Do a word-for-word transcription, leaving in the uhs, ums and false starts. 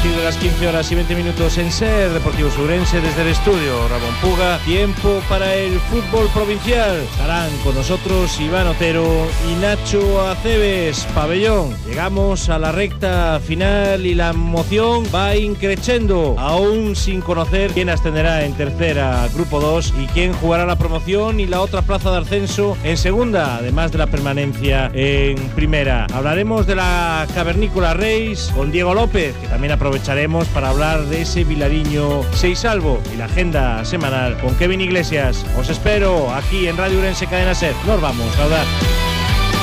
partir de las quince horas y veinte minutos en SER Deportivo Ourense desde el estudio Ramón Puga. Tiempo para el fútbol provincial. Estarán con nosotros Iván Otero y Nacho Aceves. Pabellón. Llegamos a la recta final y la emoción va increciendo, aún sin conocer quién ascenderá en tercera Grupo dos y quién jugará la promoción y la otra plaza de ascenso en segunda, además de la permanencia en primera. Hablaremos de la Cavernícola Reis con Diego López, que también aprovecharemos para hablar de ese Vilariño Seisalvo, y la agenda semanal con Kevin Iglesias. Os espero aquí en Radio Ourense Cadena SER. Nos vamos, Caudar.